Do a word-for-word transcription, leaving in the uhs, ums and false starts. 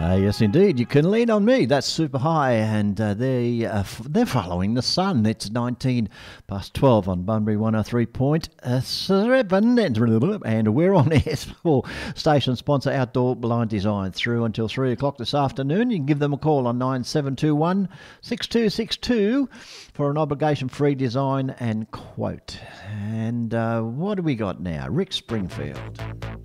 Uh, yes, indeed. You can lean on me. That's Super High, and uh, they uh, f- they're following the sun. It's nineteen past twelve on Bunbury one oh three point seven, and we're on air for station sponsor Outdoor Blind Design through until three o'clock this afternoon. You can give them a call on nine seven two one six two six two for an obligation-free design and quote. And uh, what do we got now? Rick Springfield.